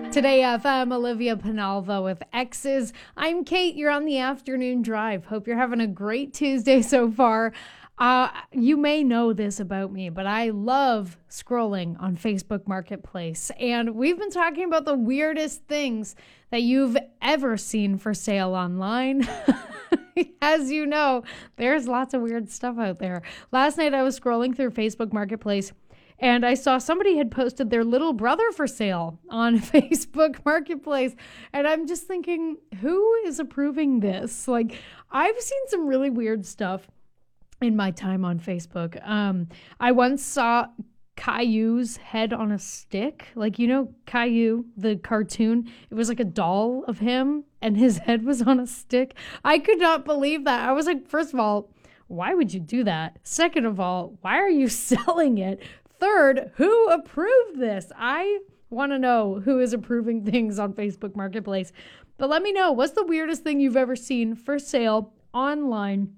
Today FM, Olivia Penalva with X's. I'm Kate. You're on the afternoon drive. Hope you're having a great Tuesday so far. You may know this about me, but I love scrolling on Facebook Marketplace. And we've been talking about the weirdest things that you've ever seen for sale online. As you know, there's lots of weird stuff out there. Last night I was scrolling through Facebook Marketplace and I saw somebody had posted their little brother for sale on Facebook Marketplace. And I'm just thinking, who is approving this? Like, I've seen some really weird stuff in my time on Facebook. I once saw Caillou's head on a stick. Like, you know, Caillou, the cartoon, it was like a doll of him and his head was on a stick. I could not believe that. I was like, first of all, why would you do that? Second of all, why are you selling it? Third, who approved this? I want to know who is approving things on Facebook Marketplace. But let me know, what's the weirdest thing you've ever seen for sale online?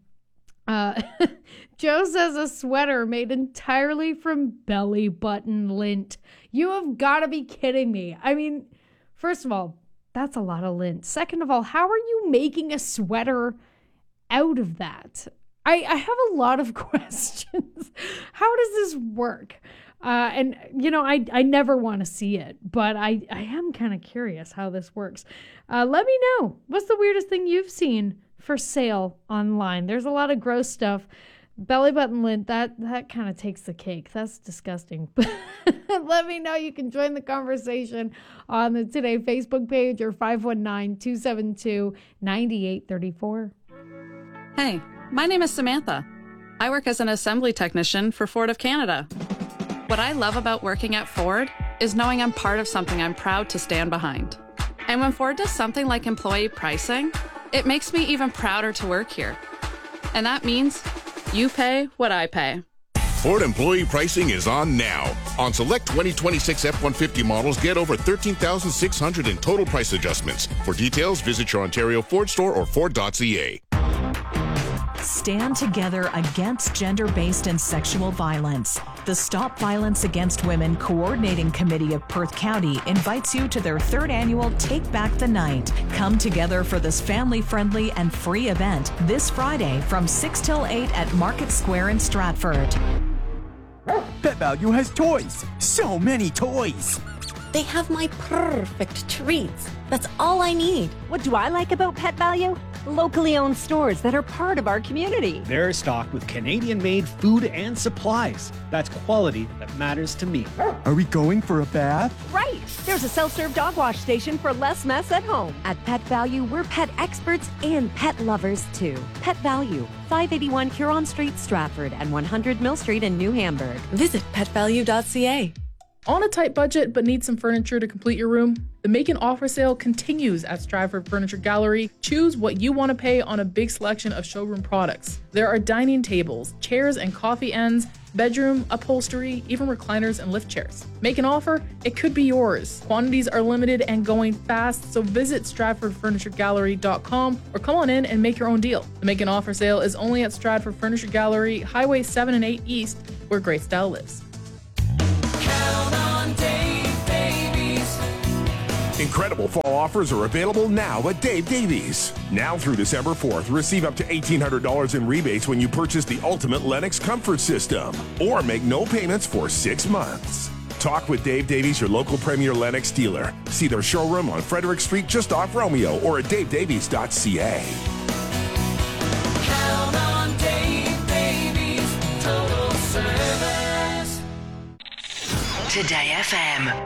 Joe says a sweater made entirely from belly button lint. You have got to be kidding me. I mean, first of all, that's a lot of lint. Second of all, how are you making a sweater out of that? I have a lot of questions. How does this work? And, you know, I never want to see it, but I am kind of curious how this works. Let me know. What's the weirdest thing you've seen for sale online? There's a lot of gross stuff. Belly button lint, that kind of takes the cake. That's disgusting. Let me know. You can join the conversation on the Today Facebook page or 519-272-9834. Hey, my name is Samantha. I work as an assembly technician for Ford of Canada. What I love about working at Ford is knowing I'm part of something I'm proud to stand behind. And when Ford does something like employee pricing, it makes me even prouder to work here. And that means you pay what I pay. Ford employee pricing is on now. On select 2026 F-150 models, get over $13,600 in total price adjustments. For details, visit your Ontario Ford store or Ford.ca. Stand together against gender-based and sexual violence. The Stop Violence Against Women Coordinating Committee of Perth County invites you to their third annual Take Back the Night. Come together for this family-friendly and free event this Friday from 6 till 8 at Market Square in Stratford. Pet Value has toys. So many toys. They have my perfect treats. That's all I need. What do I like about Pet Value? Locally owned stores that are part of our community. They're stocked with Canadian-made food and supplies. That's quality that matters to me. Are we going for a bath? Right! There's a self-serve dog wash station for less mess at home. At Pet Value, we're pet experts and pet lovers too. Pet Value, 581 Huron Street, Stratford, and 100 Mill Street in New Hamburg. Visit petvalue.ca. On a tight budget but need some furniture to complete your room? The Make an Offer sale continues at Stratford Furniture Gallery. Choose what you want to pay on a big selection of showroom products. There are dining tables, chairs and coffee ends, bedroom, upholstery, even recliners and lift chairs. Make an offer? It could be yours. Quantities are limited and going fast, so visit StratfordFurnitureGallery.com or come on in and make your own deal. The Make an Offer sale is only at Stratford Furniture Gallery, Highway 7 and 8 East, where great style lives. Incredible fall offers are available now at Dave Davies. Now through December 4th, receive up to $1,800 in rebates when you purchase the Ultimate Lennox Comfort System or make no payments for 6 months. Talk with Dave Davies, your local Premier Lennox dealer. See their showroom on Frederick Street just off Romeo or at davedavies.ca. Count on Dave Davies, total service. Today FM.